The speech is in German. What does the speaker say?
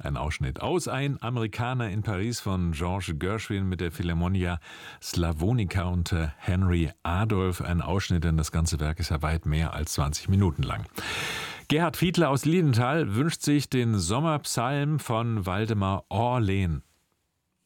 Ein Ausschnitt aus Ein Amerikaner in Paris von Georges Gershwin mit der Philharmonia Slavonica unter Henry Adolph. Ein Ausschnitt, denn das ganze Werk ist ja weit mehr als 20 Minuten lang. Gerhard Fiedler aus Liedenthal wünscht sich den Sommerpsalm von Waldemar Orlen.